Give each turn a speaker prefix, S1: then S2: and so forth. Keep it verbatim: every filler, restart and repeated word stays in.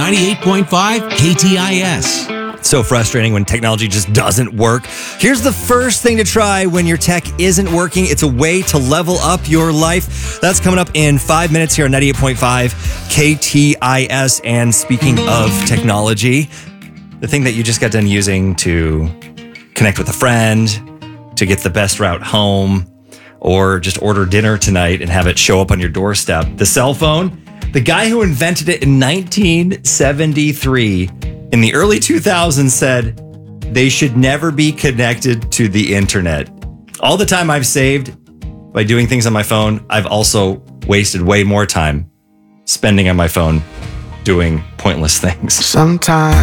S1: ninety-eight point five K T I S.
S2: It's so frustrating when technology just doesn't work. Here's the first thing to try when your tech isn't working. It's a way to level up your life. That's coming up in five minutes here on ninety-eight point five K T I S. And speaking of technology, the thing that you just got done using to connect with a friend, to get the best route home, or just order dinner tonight and have it show up on your doorstep. The cell phone, the guy who invented it in nineteen seventy-three, in the early two thousands said they should never be connected to the internet. All the time I've saved by doing things on my phone, I've also wasted way more time spending on my phone doing pointless things.
S3: Sometimes